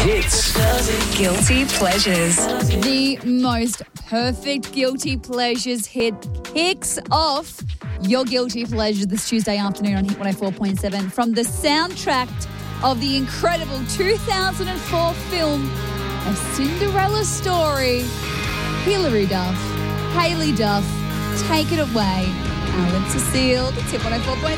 Hits. Guilty pleasures. The most perfect guilty pleasures hit kicks off your guilty pleasure this Tuesday afternoon on Hit 104.7 from the soundtrack of the incredible 2004 film A Cinderella Story. Hilary Duff, Hayley Duff, take it away. Alan Cecile, it's Hit 104.7.